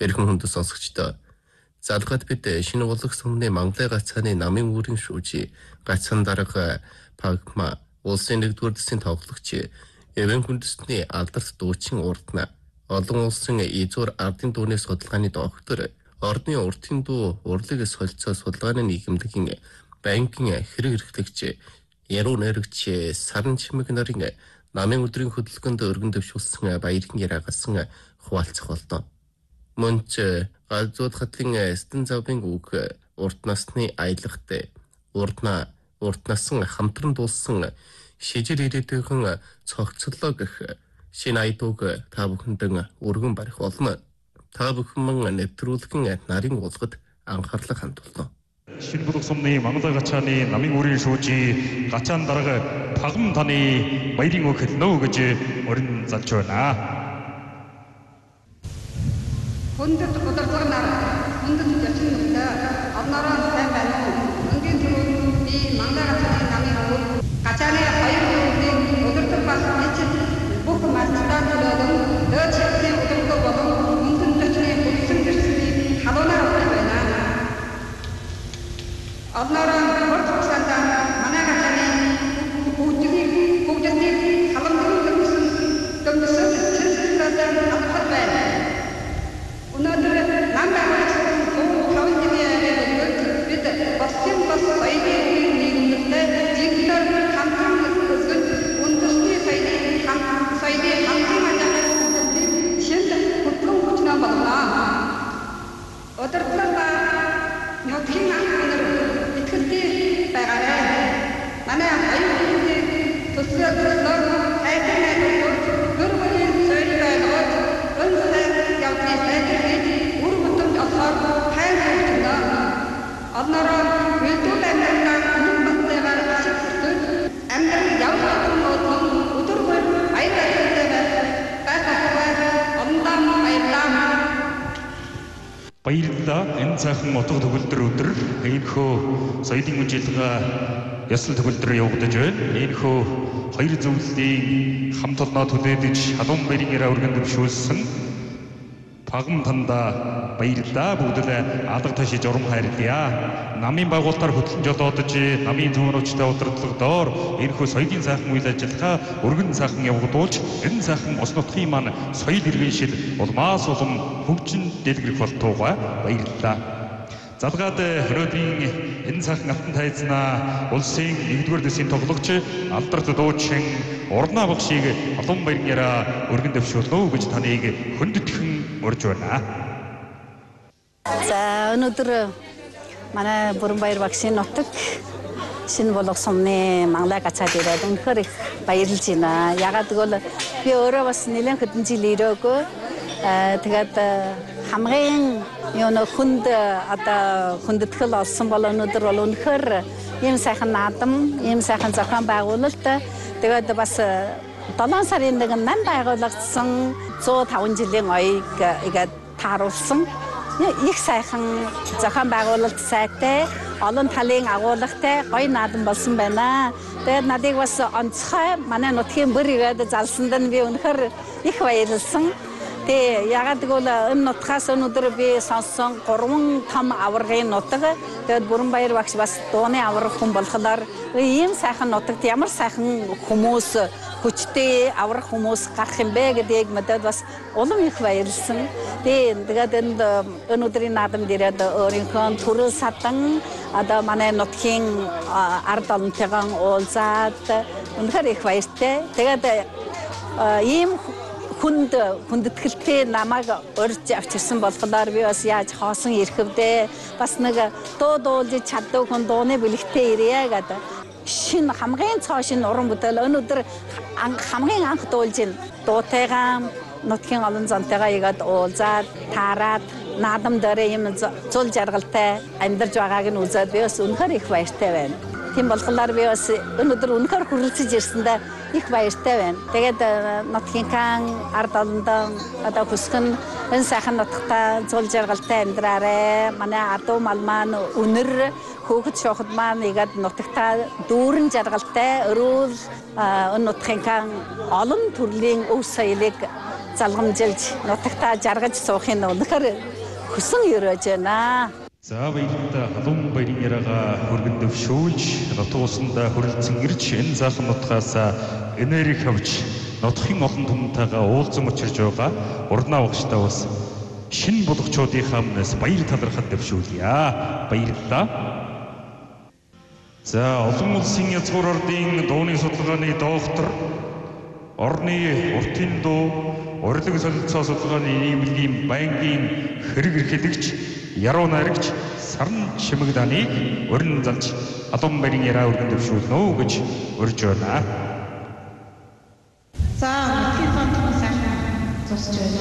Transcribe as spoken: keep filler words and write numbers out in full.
Хэрхэн хүнд сонсогчдоо залгаад бид шинэ улаг сүмний Мангалай гацааны намын үүрийн шүүжи гацаан дарга Пагма улсын нэгдүгээр дэсний тоглогч Эвен хүндэстний алдарт дуучин урдна олон улсын эзүүр ардын дууны судалгааны доктор ордны уртын дуу урлаг солилцоо судалгааны нийгэмлэгийн банкын хэрэг эрхлэгч яруу найрагч Саран Чимэг нарын намын өдрийн хөдөлгөөнд өргөн дэвшүүлсэн баярын яраагасан хуваалцах болдоо. Мөнч галзууд хатлын эстэн завын үг урт насны аялагт урдна урт насан хамтран дуулсан шижил ирээдүйн цогцлоо гэх шинэ аятууг та бүхэнд өргөн барих болно. Та бүхэн нэвтрүүлгийн нарийн уулгад анхаарлаа хандуулна. Шинэ улаг сүмний Мангалай гачааны намын үүрийн шүүжи гачаан дарга Пагам таны баярын үг хэлнэ гэж өрн залж байна. Хүндэт удирдлага нар хүндэт зочнуудаа орнороо сайн байна уу? Өнгийн түрүүнд би Мангалай гачааны намын үүр гачааны баяр үүрийн удирдал бас бичил бүх мастаа төлөөлөн дөж хэсгийн удирдал болон хүндэт зочны хүлсэн гэрсний халуунаар авах байна. Орнороо хурц цаасаа манай гачааны бүгдний бүгдний халамжлан дэвсэн дэвсэн чөлөөтэй авах байна. Өнөөдөр намайг тоо хавьяа бид боссын бос баярын нийгэмлэгтэй жигдэр хамтран үзгэн үндэсний баярын хамтран баярын хамтран ажиглалт шинэ хөтлөн хүчнээ болно. Удирдлага нотхийн анхнаар итгэлтэй байгаарай. Манай баярын төсөл төслөөр хайртай найдвар гөрвөлийн зөв байгуулт өнцөг явдлын сайжрыг үр бүтэмж олохоор хайр хүртэнэ. Однороо бэлдүүл амьдралаа өмнө батайгаар ашиглаж амьдрал явуулсан болон өдөргөр аяр ажилладаг байх байх ондоо баярлаа. Баярлалаа. Энэ цаахан утга төгөлдөр өдөр энэхүү соёлын үжилгээ ясал төгөлдөр явагдаж байна. Энэхүү хоёр зөвлөлийн хамт олноо төлөөдөж халуун баярын яраа өргөн дэвшүүлсэн Пагам танда баярлалаа. Бүгдээ алга ташиж урам хайрлая. Намын байгуулалтаар хөтлөн жолоодож намын зөвнөчтэй удирдлагадоор энэхүү соёлын сайхан үйл ажиллагаа өргөн сайхан явагдуулж энэ сайхан ус нутгийн маань соёл иргэншил улмаас улам хөгжин дэлгэрэх болтуугай баярлалаа. Залгаад өнөөдрийн энэ сайхан алтан тайзнаа улсын нэгдүгээр дэсийн тоглогч алдарт дуучин Урдна багшийг олон баярын яраа өргөн дэвшүүлнэ гэж таныг хүндэтгэн урьж байна. За өнөөдөр манай Бүрэнбаяр багшийн нутаг шинэ улаг сумны Мангалай гацаад ирээд үнэхээр их баярлж байна. Ягаад гэвэл би өөрөө бас нэлээд хэдэн жил ирээгүй. Тэгээд хамгийн юу нөх хүнд одоо хүндэтгэл олсон бол өнөөдөр бол үнэхээр ийм сайхан наадам, ийм сайхан зохион байгуулалт тэгээд бас долоон сарын нэг нам байгуулагдсан зуун таван жилийн оёг игээд тааруулсан их сайхан зохион байгуулалт сайтай олон талын агуулгатай гоё наадам болсон байна. Тэгээд надыг бас онцгой манай нутгийн бүр игээд залсанд нь би үнэхээр их баярлсан. Тэ ягаад гэвэл энэ нутгаас өнөөдөр би сонссон гурван том аваргын нутаг. Тэгээд Бүрэнбаяр багш бас дууны аварга хүн болохоор ийм сайхан нутагт ямар сайхан хүмүүс хүчтэй аварга хүмүүс гарах юм бэ гэдгийг мэдээд бас улам их баярлсан. Тэгээд энэ өнөөдрийн наадамд ирээд өөрийнхөө төрөл садан одоо манай нутгийн ард олонтойгоо уулзаад үнэхээр их баяртай. Тэгээд ийм хүнд хүндэтгэлтэй намайг урьж авчирсан болохоор би бас яаж хоосон ирэхвдээ бас нэг дуу дуулж чаддаг хүн дууны бэлэгтээ ирье гэдэг шинэ хамгийн цоо шинэ уран бүтээл өнөөдөр хамгийн анх дуулж ин дуутайгаа нутгийн олон зантайгаа игээд уулзаад таарад наадам дээр юм зул жаргалтай амьдарч байгааг нь үзээд би бас үнэхээр их баяртай байна. Тийм болохоор би бас өнөөдөр үнэхээр хүрэлцэж ирсэндээ их баяртай байна. Тэгээд нутгийн ард олондоо одоо хүсгэн энэ сайхан нутагта зул жаргалтай амьдраарай. Манай адуу мал маань үнэр хөөхд шоход маань игээд нутагта дүүрэн жаргалтай өрөөл энэ нутгийн олон төрлийн өв соёлыг залгамжилж нутагтаа жаргаж суухын өнөхөр хүсэн өрөөж байна. За баярлалаа. Халуун баярын яриагаа хөргөн дэвшүүлж, нутаг усандаа хөрөлцөн ирж, энэ заасан нутгаас энерги авч, нутгийн олон түмэнтэйгээ уулзсан учирж байгаа урнаа багштай бас шинэ болгочдынхаа өмнөөс баяр талархал дэвшүүлье. Баярлалаа. За олон улсын язгуур ордын дууны судалгааны доктор, орны уртын дуу, урилга солилцоо судалгааны нийгмийн байнгын хэрэг эрхлэгч, яруу найрагч Сарн Чимэгданыг өрн залж халуун баярын яриа өргөн дэвшүүлнэ гэж урьж байна. За, нутгийн хамтхан сайхан тусч байна.